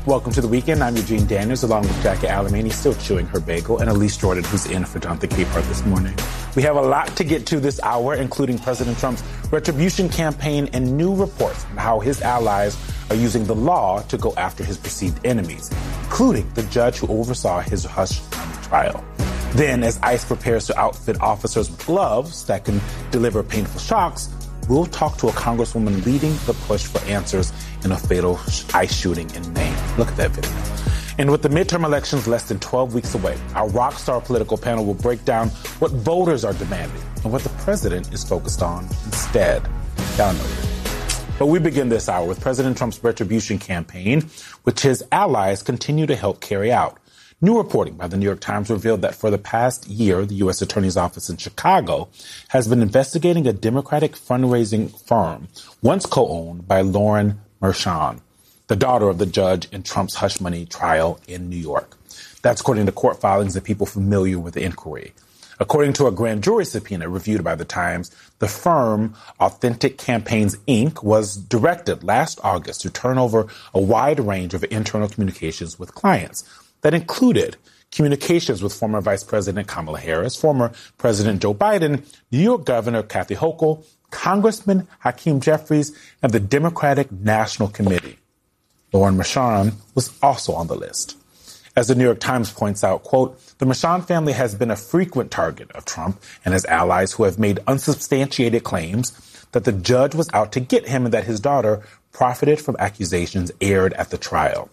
Welcome to The Weekend. I'm Eugene Daniels, along with Jackie Alamany, still chewing her bagel, and Elise Jordan, who's in for Jonathan Capehart this morning. We have a lot to get to this hour, including President Trump's retribution campaign and new reports on how his allies are using the law to go after his perceived enemies, including the judge who oversaw his hush money trial. Then, as ICE prepares to outfit officers with gloves that can deliver painful shocks, we'll talk to a congresswoman leading the push for answers in a fatal ICE shooting in Maine. Look at that video. And with the midterm elections less than 12 weeks away, our rock star political panel will break down what voters are demanding and what the president is focused on instead. Y'all know it. But we begin this hour with President Trump's retribution campaign, which his allies continue to help carry out. New reporting by the New York Times revealed that for the past year, the U.S. Attorney's Office in Chicago has been investigating a Democratic fundraising firm once co-owned by Lauren Mershon, the daughter of the judge in Trump's hush money trial in New York. That's according to court filings of people familiar with the inquiry. According to a grand jury subpoena reviewed by the Times, the firm Authentic Campaigns, Inc. was directed last August to turn over a wide range of internal communications with clients. That included communications with former Vice President Kamala Harris, former President Joe Biden, New York Governor Kathy Hochul, Congressman Hakeem Jeffries, and the Democratic National Committee. Lauren Mershon was also on the list. As the New York Times points out, quote, the Mershon family has been a frequent target of Trump and his allies who have made unsubstantiated claims that the judge was out to get him and that his daughter profited from accusations aired at the trial.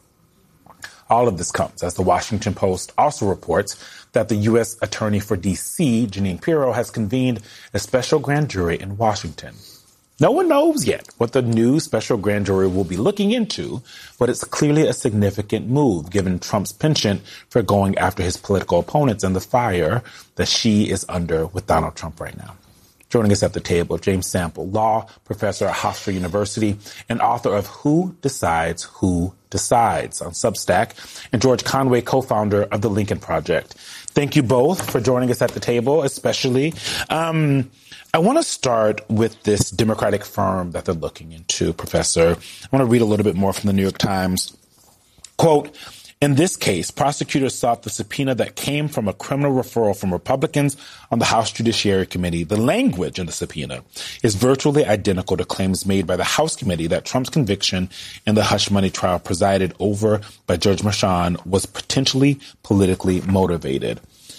All of this comes as the Washington Post also reports that the U.S. Attorney for D.C., Jeanine Pirro, has convened a special grand jury in Washington. No one knows yet what the new special grand jury will be looking into, but it's clearly a significant move given Trump's penchant for going after his political opponents and the fire that she is under with Donald Trump right now. Joining us at the table, James Sample, law professor at Hofstra University and author of Who Decides Who Decides on Substack, and George Conway, co-founder of the Lincoln Project. Thank you both for joining us at the table, especially. I want to start with this Democratic firm that they're looking into, Professor. I want to read a little bit more from the New York Times. Quote, in this case, prosecutors sought the subpoena that came from a criminal referral from Republicans on the House Judiciary Committee. The language in the subpoena is virtually identical to claims made by the House committee that Trump's conviction in the hush money trial presided over by Judge Mershon was potentially politically motivated.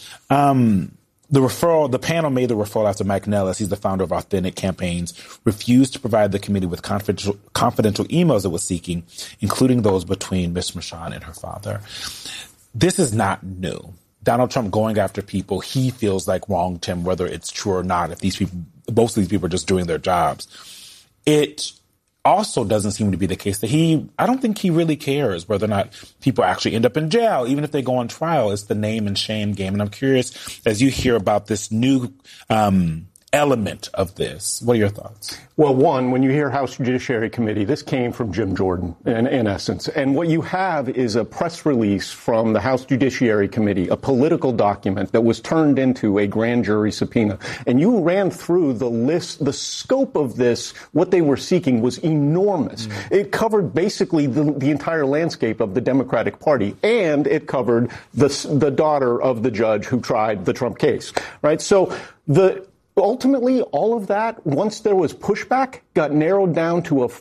The panel made the referral after Mike Nellis, he's the founder of Authentic Campaigns, refused to provide the committee with confidential emails it was seeking, including those between Ms. Mershon and her father. This is not new. Donald Trump going after people he feels like wronged him, whether it's true or not, if most of these people are just doing their jobs. It also doesn't seem to be the case that I don't think he really cares whether or not people actually end up in jail, even if they go on trial. It's the name and shame game. And I'm curious, as you hear about this new element of this, what are your thoughts? Well, one, when you hear House Judiciary Committee, this came from Jim Jordan, in essence. And what you have is a press release from the House Judiciary Committee, a political document that was turned into a grand jury subpoena. And you ran through the list, the scope of this, what they were seeking was enormous. It covered basically the entire landscape of the Democratic Party, and it covered the daughter of the judge who tried the Trump case, right? So ultimately, all of that, once there was pushback, got narrowed down to a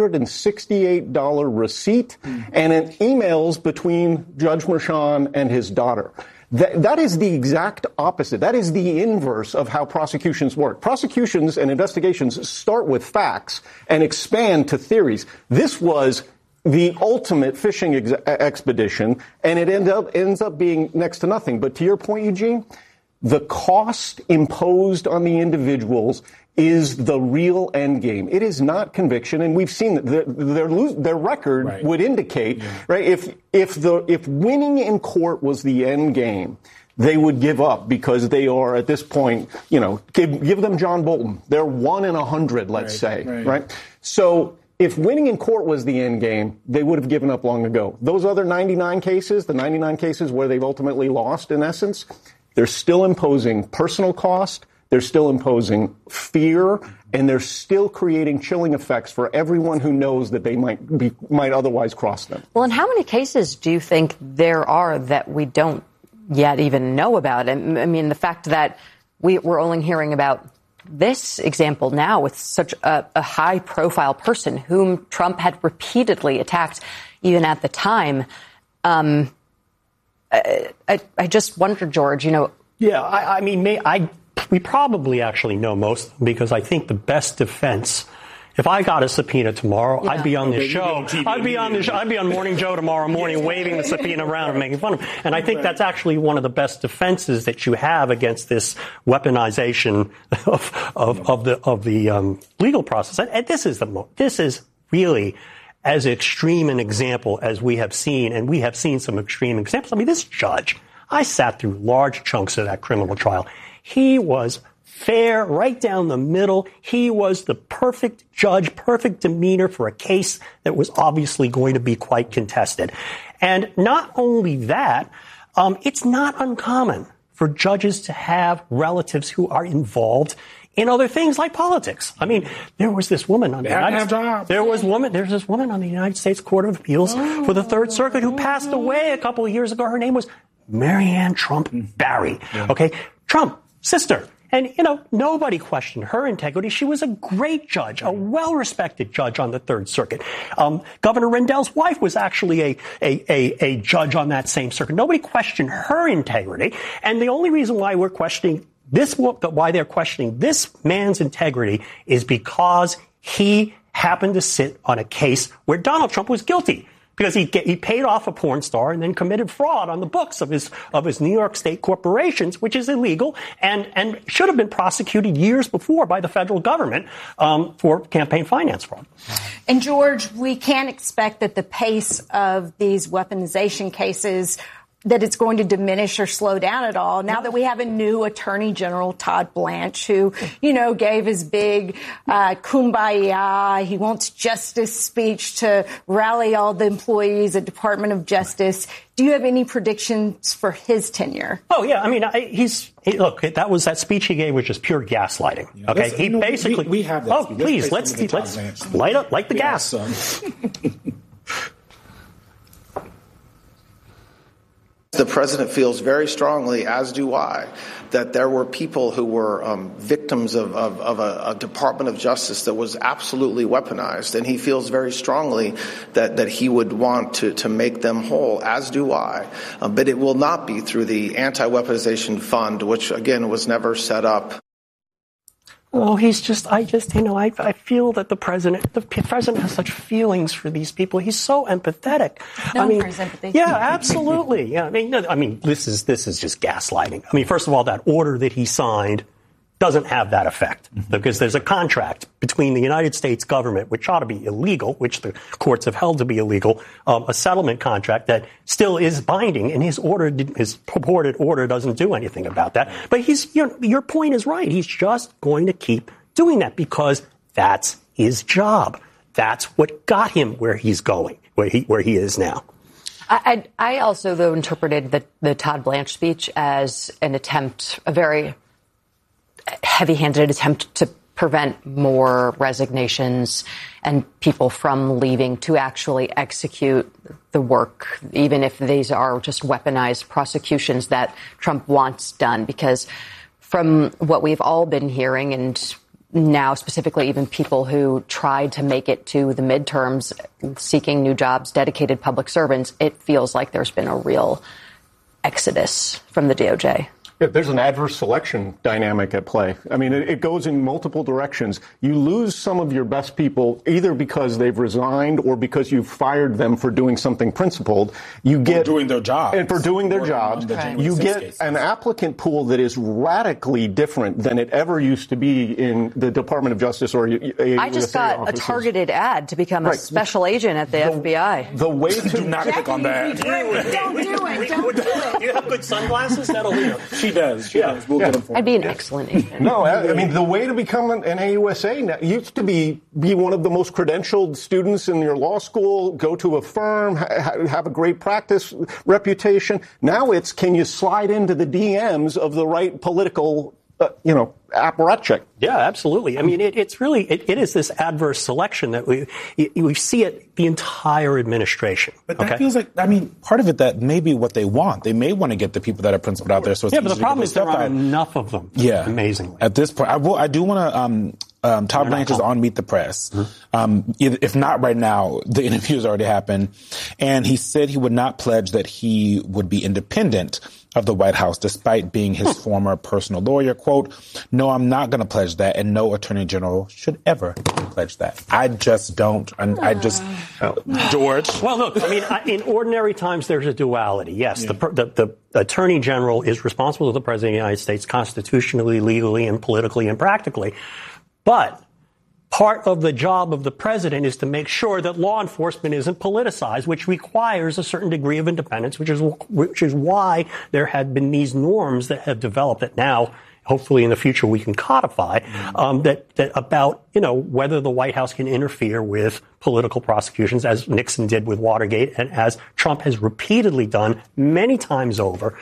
$468 receipt and an emails between Judge Mershon and his daughter. That is the exact opposite. That is the inverse of how prosecutions work. Prosecutions and investigations start with facts and expand to theories. This was the ultimate fishing expedition, and it ends up being next to nothing. But to your point, Eugene, the cost imposed on the individuals is the real end game. It is not conviction, and we've seen that their record would indicate, right? If winning in court was the end game, they would give up because they are at this point, give them John Bolton. They're 1 in 100, let's say, right? So if winning in court was the end game, they would have given up long ago. Those other 99 cases, the 99 cases where they've ultimately lost, in essence, they're still imposing personal cost, they're still imposing fear, and they're still creating chilling effects for everyone who knows that they might otherwise cross them. Well, and how many cases do you think there are that we don't yet even know about? I mean, the fact that we're only hearing about this example now with such a high-profile person whom Trump had repeatedly attacked even at the time. I just wonder, George, Yeah, we probably actually know most of them, because I think the best defense, if I got a subpoena tomorrow, I'd be on this show. I'd be on Morning Joe tomorrow morning waving the subpoena around and making fun of him. And I think that's actually one of the best defenses that you have against this weaponization of the legal process. And this is really as extreme an example as we have seen, and we have seen some extreme examples. I mean, this judge, I sat through large chunks of that criminal trial. He was fair, right down the middle. He was the perfect judge, perfect demeanor for a case that was obviously going to be quite contested. And not only that, it's not uncommon for judges to have relatives who are involved in other things like politics. I mean, there was this woman on there's this woman on the United States Court of Appeals for the Third Circuit who passed away a couple of years ago. Her name was Marianne Trump Barry. Okay. Trump, sister. And, nobody questioned her integrity. She was a great judge, a well-respected judge on the Third Circuit. Governor Rendell's wife was actually a judge on that same circuit. Nobody questioned her integrity. And the only reason why they're questioning this man's integrity is because he happened to sit on a case where Donald Trump was guilty. Because he paid off a porn star and then committed fraud on the books of his New York State corporations, which is illegal and should have been prosecuted years before by the federal government for campaign finance fraud. And George, we can't expect that the pace of these weaponization cases, that it's going to diminish or slow down at all now that we have a new Attorney General, Todd Blanche, who, gave his big kumbaya, he wants justice speech to rally all the employees at Department of Justice. Do you have any predictions for his tenure? Oh, yeah. I mean, that speech he gave was just pure gaslighting. Yeah, okay. He basically. We have that. Oh, please, let's light up, light the gas. The president feels very strongly, as do I, that there were people who were victims of a Department of Justice that was absolutely weaponized. And he feels very strongly that he would want to make them whole, as do I. But it will not be through the Anti-Weaponization Fund, which, again, was never set up. Oh, I feel that the president has such feelings for these people. He's so empathetic. For his empathy. Yeah, absolutely. Yeah, this is just gaslighting. I mean, first of all, that order that he signed doesn't have that effect because there's a contract between the United States government, which ought to be illegal, which the courts have held to be illegal, a settlement contract that still is binding, and his purported order doesn't do anything about that. But your point is right. He's just going to keep doing that because that's his job. That's what got him where he's going, where he is now. I also, though, interpreted the Todd Blanche speech as an attempt, a very heavy-handed attempt to prevent more resignations and people from leaving to actually execute the work, even if these are just weaponized prosecutions that Trump wants done. Because from what we've all been hearing, and now specifically even people who tried to make it to the midterms seeking new jobs, dedicated public servants, it feels like there's been a real exodus from the DOJ. Yeah, there's an adverse selection dynamic at play. I mean, it goes in multiple directions. You lose some of your best people either because they've resigned or because you've fired them for doing something principled. You get doing their jobs. And for doing their jobs, you get an applicant pool that is radically different than it ever used to be in the Department of Justice or I just got offices. A targeted ad to become a special agent at the FBI. The way to do not click on that. Don't do it. Do you have good sunglasses? That'll lead her. She does. We'll get them for I'd be an excellent agent. No, I mean, the way to become an AUSA used to be one of the most credentialed students in your law school, go to a firm, have a great practice reputation. Now it's, can you slide into the DMs of the right political apparatchik. Yeah, absolutely. I mean, it is this adverse selection that we see it the entire administration. But that feels like, I mean, part of it that may be what they want. They may want to get the people that are principled out there. So it's but the problem is there aren't enough of them. Yeah. Amazingly. At this point, I do want to, Todd Blanche is on Meet the Press. Mm-hmm. If not right now, the interview has already happened. And he said he would not pledge that he would be independent of the White House, despite being his former personal lawyer. Quote, "No, I'm not going to pledge that, and no attorney general should ever pledge that." I just don't. George? Well, look, I mean, in ordinary times, there's a duality. Yes, the attorney general is responsible to the president of the United States constitutionally, legally, and politically and practically. But part of the job of the president is to make sure that law enforcement isn't politicized, which requires a certain degree of independence, which is why there have been these norms that have developed that now, hopefully in the future, we can codify, that about, whether the White House can interfere with political prosecutions, as Nixon did with Watergate and as Trump has repeatedly done many times over,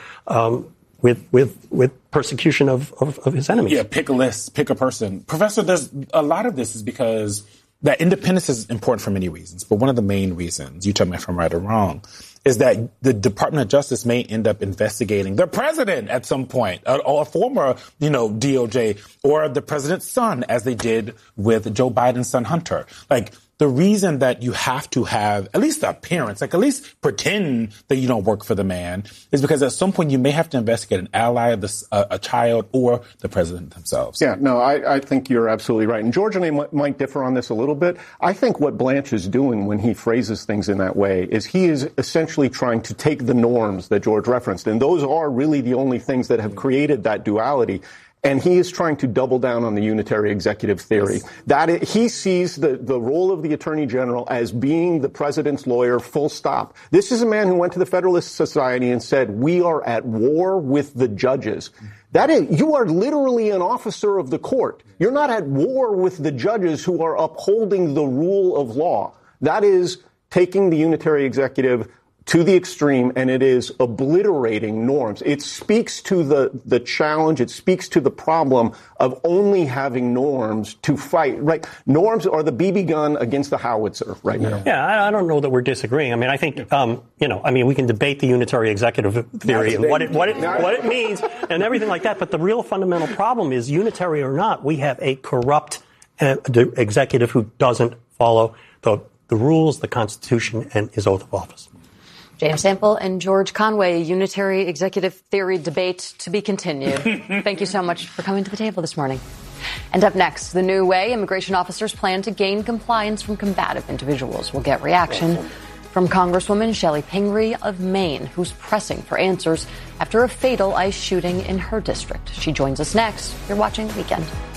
with persecution of his enemies. Yeah, pick a list, pick a person. Professor, there's a lot of this is because that independence is important for many reasons. But one of the main reasons, you tell me if I'm right or wrong, is that the Department of Justice may end up investigating the president at some point, or a former, DOJ, or the president's son, as they did with Joe Biden's son, Hunter. Like, the reason that you have to have at least the appearance, at least pretend that you don't work for the man, is because at some point you may have to investigate an ally, a child, or the president themselves. Yeah, no, I think you're absolutely right. And George and I might differ on this a little bit. I think what Blanche is doing when he phrases things in that way is he is essentially trying to take the norms that George referenced, and those are really the only things that have created that duality. And he is trying to double down on the unitary executive theory. He sees the role of the attorney general as being the president's lawyer, full stop. This is a man who went to the Federalist Society and said, "We are at war with the judges." That is, you are literally an officer of the court. You're not at war with the judges who are upholding the rule of law. That is taking the unitary executive to the extreme, and it is obliterating norms. It speaks to the challenge. It speaks to the problem of only having norms to fight, right? Norms are the BB gun against the howitzer right now. Yeah, I don't know that we're disagreeing. I mean, I think, we can debate the unitary executive theory and what it means and everything like that. But the real fundamental problem is, unitary or not, we have a corrupt executive who doesn't follow the rules, the Constitution, and his oath of office. James Sample and George Conway, unitary executive theory debate to be continued. Thank you so much for coming to the table this morning. And up next, the new way immigration officers plan to gain compliance from combative individuals. We'll get reaction from Congresswoman Shelley Pingree of Maine, who's pressing for answers after a fatal ICE shooting in her district. She joins us next. You're watching Weekend.